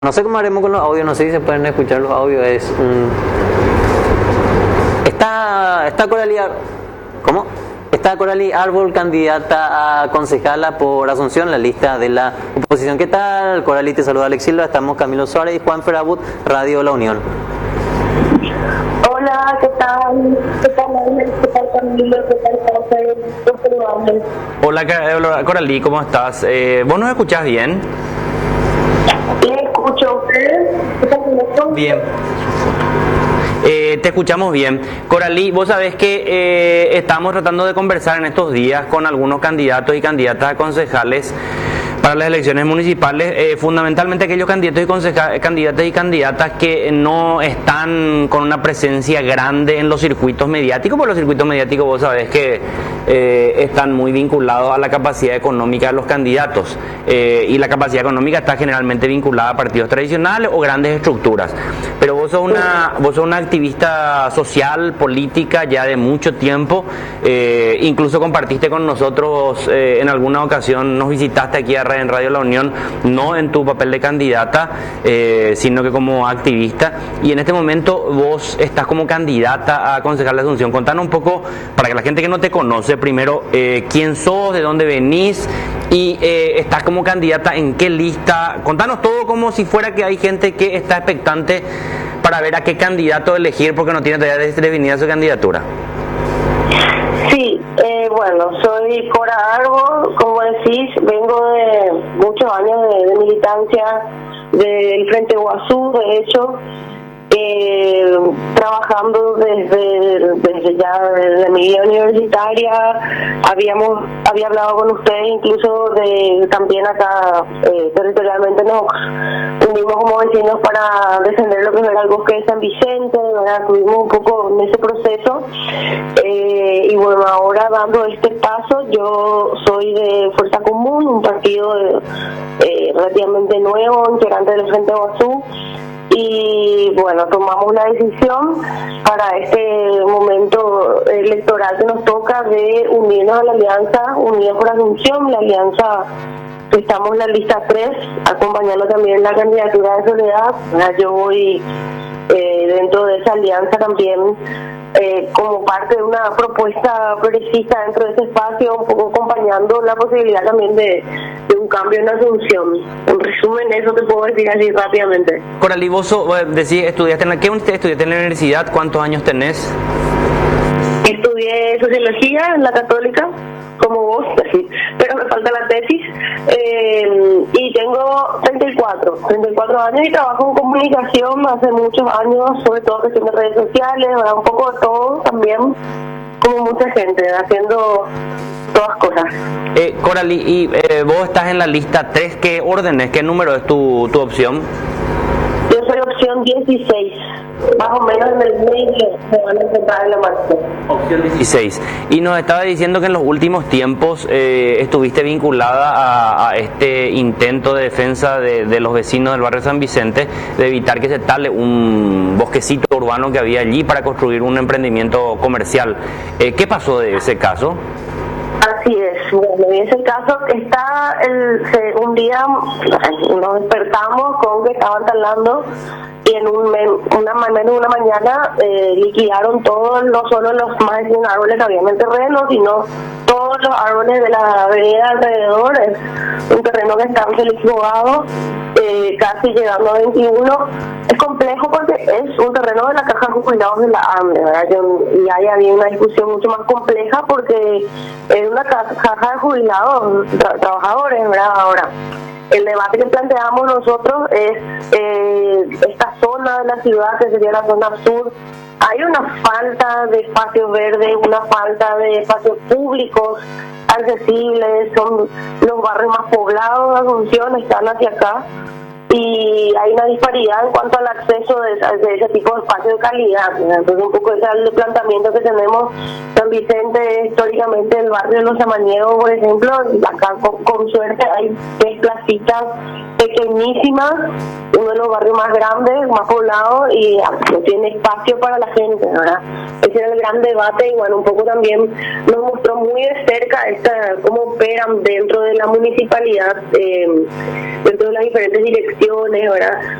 No sé cómo haremos con los audios, no sé si se pueden escuchar los audios. Está Coralí, ¿cómo? Está Coralí Árbol, candidata a concejala por Asunción, la lista de la oposición. ¿Qué tal? Coralí, te saluda Alex Silva, estamos Camilo Suárez y Juan Ferabut, Radio La Unión. Hola, ¿qué tal? ¿Qué tal, Alex? ¿Qué tal, Camilo? ¿Qué tal, José? Hola, Coralí, ¿cómo estás? ¿Vos nos escuchás bien? ¿Le escucho a ustedes? Bien. Te escuchamos bien. Coralí, vos sabés que estamos tratando de conversar en estos días con algunos candidatos y candidatas a concejales para las elecciones municipales, fundamentalmente aquellos candidatos y candidatas que no están con una presencia grande en los circuitos mediáticos, porque los circuitos mediáticos vos sabés que están muy vinculados a la capacidad económica de los candidatos, y la capacidad económica está generalmente vinculada a partidos tradicionales o grandes estructuras. Pero vos sos una activista social, política ya de mucho tiempo, incluso compartiste con nosotros en alguna ocasión, nos visitaste aquí en Radio La Unión, no en tu papel de candidata, sino que como activista, y en este momento vos estás como candidata a concejal de Asunción. Contanos un poco, para que la gente que no te conoce, primero, quién sos, de dónde venís, y estás como candidata en qué lista. Contanos todo como si fuera que hay gente que está expectante para ver a qué candidato elegir porque no tiene todavía definida su candidatura. Sí, bueno, soy Cora Árbol, como decís, vengo de muchos años de militancia del Frente Guazú, de hecho, trabajando desde mi vida universitaria. Había hablado con ustedes incluso también acá territorialmente nos unimos como vecinos para defender lo que era el bosque de San Vicente, ¿verdad? Estuvimos un poco en ese proceso, y bueno, ahora dando este paso, yo soy de Fuerza Común, un partido relativamente nuevo, integrante del Frente Guazú. Y bueno, tomamos la decisión para este momento electoral que nos toca de unirnos a la alianza Unidos por Asunción, la alianza que estamos en la lista 3, acompañando también la candidatura de Soledad. Yo voy dentro de esa alianza también como parte de una propuesta progresista dentro de ese espacio, un poco acompañando la posibilidad también de un cambio en Asunción. En resumen, eso te puedo decir así rápidamente. Coralí, vos decís, ¿qué estudiaste en la universidad? ¿Cuántos años tenés? Estudié Sociología en la Católica, como vos, pero me falta la tesis, y tengo 34 años y trabajo en comunicación hace muchos años, sobre todo cuestión de redes sociales, ¿verdad? Un poco de todo también, como mucha gente, haciendo todas cosas. Coralí, y vos estás en la lista 3, ¿qué orden es? ¿Qué número es tu opción? Yo soy opción 16, más o menos en el medio me van a encontrar en la marcha. Opción 16. Y nos estaba diciendo que en los últimos tiempos estuviste vinculada a este intento de defensa de los vecinos del barrio San Vicente, de evitar que se tale un bosquecito urbano que había allí para construir un emprendimiento comercial. ¿Qué pasó de ese caso? Así es, bueno, en ese caso está un día nos despertamos con que estaban talando y en una mañana liquidaron todos, no solo los más de 100 árboles que había en el terreno, sino todos los árboles de la avenida alrededor. Es un terreno que está selectivado, casi llegando a 21. Es complejo porque es un terreno de la caja de jubilados de la AMLE, ¿verdad? Y ahí había una discusión mucho más compleja porque es una caja de jubilados, trabajadores, ¿verdad? Ahora, el debate que planteamos nosotros es esta zona de la ciudad, que sería la zona sur. Hay una falta de espacios verdes, una falta de espacios públicos accesibles, son los barrios más poblados de Asunción, están hacia acá, y hay una disparidad en cuanto al acceso de ese tipo de espacios de calidad. Entonces un poco ese es el planteamiento que tenemos San Vicente, históricamente el barrio de los Samaniegos, por ejemplo, acá con suerte hay 3 placitas pequeñísimas, uno de los barrios más grandes, más poblados, y no tiene espacio para la gente, ¿verdad? Ese era el gran debate, y bueno, un poco también nos mostró muy de cerca cómo operan dentro de la municipalidad, dentro de las diferentes direcciones, ¿verdad?